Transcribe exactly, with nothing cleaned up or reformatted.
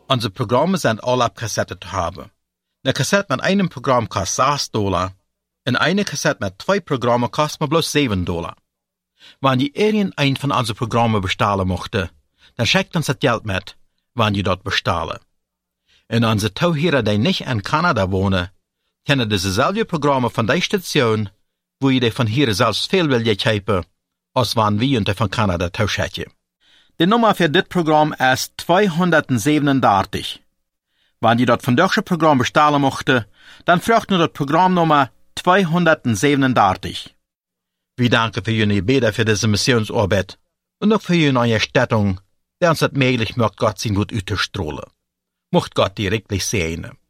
Unsere Programme sind alle auf Kassette zu haben. Eine Kassette mit einem Programm kostet sechs Dollar und eine Kassette mit zwei Programmen kostet mir bloß sieben Dollar. Wenn ihr irgendein von unseren Programmen bestellen möchte, dann schickt uns das Geld mit, wenn ihr dort bestellen. Und unsere Zuhörer, die nicht in Kanada wohnen, können diese selben Programme von der Station, wo ihr die von hier selbst viel will kaufen, als wenn wir uns von Kanada zuschicken. Die Nummer für das Programm ist zweihundertsiebenunddreißig. Wenn ihr dort von deutschen Programm bestellen möchte, dann fragt nur das Programmnummer zweihundertsiebenunddreißig. Wir danken für Ihre Gebete für diese Missionsarbeit und auch für Ihre Stattung, der uns das möglich macht, Gott sein Gut auszustrahlen. Mocht Gott die wirklich segnen.